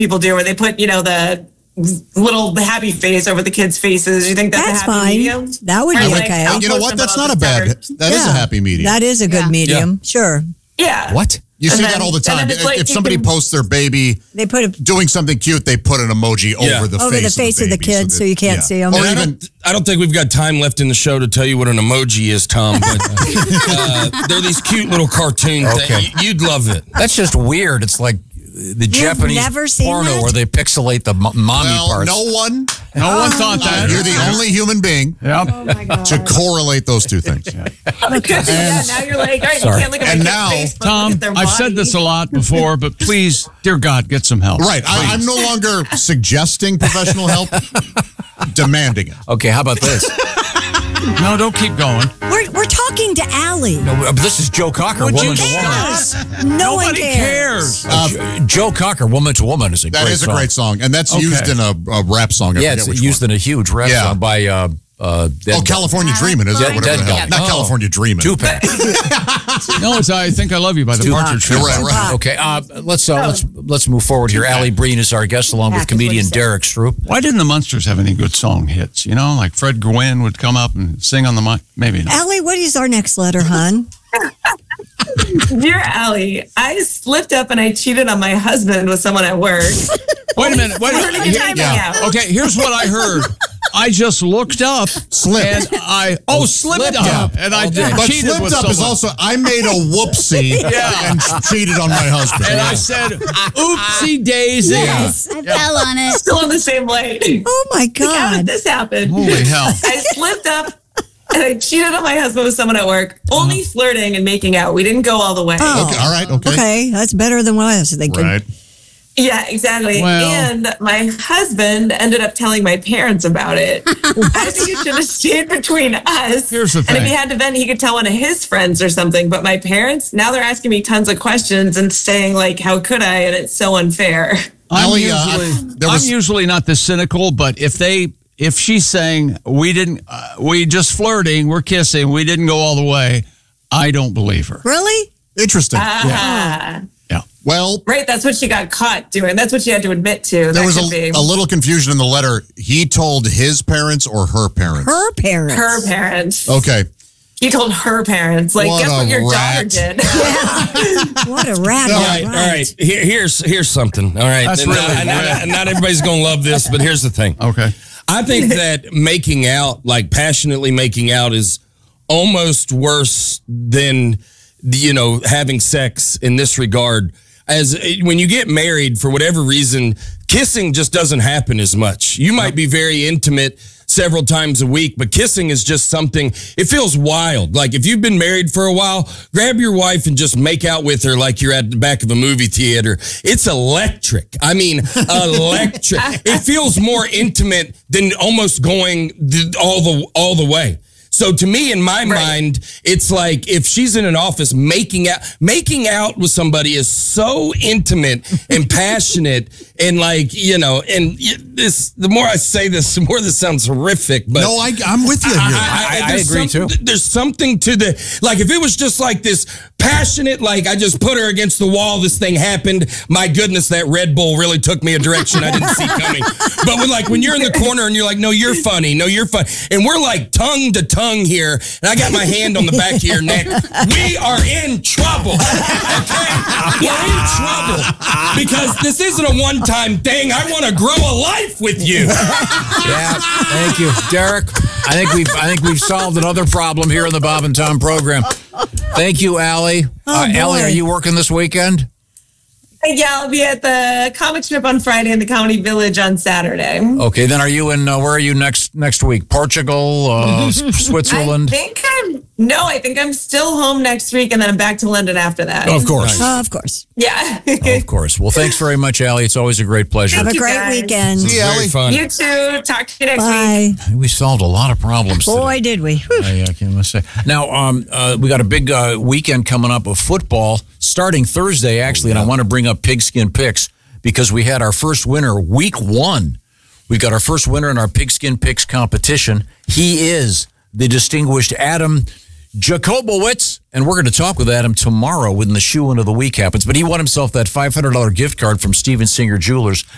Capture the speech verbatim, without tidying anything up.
people do, where they put, you know, the little happy face over the kids' faces. You think that's, that's a happy fine. medium? That would right? be like, okay. I'll You know post what? them That's on not a the bad. center. That yeah. is a happy medium. That is a good Yeah. medium. Yeah. Sure. Yeah. What? You see And that then- all the and time. then it's If, like if you somebody can- posts their baby They put a doing something cute, they put an emoji Yeah. over the over face the face of the, baby, kid, that- so you can't yeah. see them. Or And I even don't, I don't think we've got time left in the show to tell you what an emoji is, Tom. But uh, they're these cute little cartoon Okay. things. You'd love it. That's just weird. It's like the Japanese never seen porno that? where they pixelate the mo- mommy well, parts. no one. No one thought that. You're the only human being Yep. Oh my God. to correlate those two things. yeah, now you're like, all right, Sorry. you can't look at And my now, kid's face, but Tom, look at their I've said body. this a lot before, but please, dear God, get some help. Right. I, I'm no longer suggesting professional help, demanding it. Okay, how about this? No, don't keep going. We're, we're talking to Allie. No, but this is Joe Cocker, Would woman you to woman. Yes. No one Nobody cares. cares. Uh, Jo- Joe Cocker, woman to woman, is a That great is a song. great song, and that's Okay. used in a, a rap song. I Yeah, forget it's which used one. in a huge rap Yeah. song by uh, uh, Dead Oh, California Dreamin', is it? Dead, Whatever Dead the hell. Guy. Not Oh. California Dreamin'. Tupac. No, it's I Think I Love You by the Partridge Tupac. Family. Right, right. Okay, uh, let's uh, let's let's move forward here. Allie Breen is our guest, along with Tupac is what he comedian said. Derek Stroop. Why didn't the Munsters have any good song hits? You know, like Fred Gwynn would come up and sing on the mic. Maybe not. Allie, what is our next letter, hon? Dear Allie, I slipped up and I cheated on my husband with someone at work. Wait a minute. Wait a We're having a good time Yeah. out. Okay, here's what I heard. I just looked up, Slipped. and I oh slipped, slipped up, up. and I Okay. But cheated slipped with up someone. is also, I made a whoopsie Yeah. and cheated on my husband. and Yeah. I said, "Oopsie daisy!" Yes, I fell on it. Still on the same lane. Oh my Like, how did God. this happen? Holy hell! I slipped up and I cheated on my husband with someone at work, only flirting and making out. We didn't go all the way. Oh. Okay, all right, okay. Okay, that's better than what I was thinking. Right. Yeah, exactly. Well- and my husband ended up telling my parents about it. I think it should have stayed between us. Here's the And if thing. he had to vent, he could tell one of his friends or something. But my parents, now they're asking me tons of questions and saying, like, how could I? And it's so unfair. I'm Allie, uh, usually, there was- I'm usually not this cynical, but if they, if she's saying we didn't, uh, we just flirting, we're kissing, we didn't go all the way, I don't believe her. Really? Interesting. Ah. Yeah. Well, Right, that's what she got caught doing. That's what she had to admit to. there that was could a, be. a little confusion in the letter. He told his parents or her parents? Her parents. her parents. Okay. He told her parents, like, What guess a what your rat. daughter did? What a rat. All right, all right. Here, here's here's something. All right, That's And really not, not, rad. not everybody's gonna love this, but here's the thing. Okay. I think that making out, like passionately making out, is almost worse than, you know, having sex in this regard. As when you get married, for whatever reason, kissing just doesn't happen as much. You might be very intimate several times a week, but kissing is just something, it feels wild. Like if you've been married for a while, grab your wife and just make out with her like you're at the back of a movie theater. It's electric. I mean, electric. It feels more intimate than almost going th- all the all the way. So to me, in my mind, it's like if she's in an office making out, making out with somebody is so intimate and passionate, and like, you know, and y- this, the more I say this, the more this sounds horrific. But No, I, I'm with you here. I- I there's agree, some- too. There's something to the, like if it was just like this passionate, like I just put her against the wall, this thing happened. My goodness, that Red Bull really took me a direction I didn't see coming. But when like when you're in the corner and you're like, no, you're funny, no, you're funny, and we're like tongue to tongue here, and I got my hand on the back of your neck. We are in trouble. Okay, we're in trouble because this isn't a one-time thing. I want to grow a life with you. Yeah, thank you, Derek. I think we've I think we've solved another problem here in the Bob and Tom program. Thank you, Allie. Oh, uh, Allie, boy. are you working this weekend? Yeah, I'll be at the comic strip on Friday and the Comedy Village on Saturday. Okay, then are you in? Uh, where are you next next week? Portugal, uh, S- Switzerland. I think I'm, no, I think I'm still home next week and then I'm back to London after that. Of course, Oh, of course. Yeah. of course. Well, thanks very much, Allie. It's always a great pleasure. Have a you, great guys. weekend. See you, Very Allie. fun. You too. Talk to you next week. Bye. We solved a lot of problems today. Boy, did we. Whew. I, I can't say. Now, um, uh, we got a big uh, weekend coming up of football starting Thursday, actually, and I want to bring up Pigskin Picks because we had our first winner week one. We got our first winner in our Pigskin Picks competition. He is the distinguished Adam Jacobowitz, and we're going to talk with Adam tomorrow when the shoe-in of the week happens. But he won himself that five hundred dollars gift card from Steven Singer Jewelers.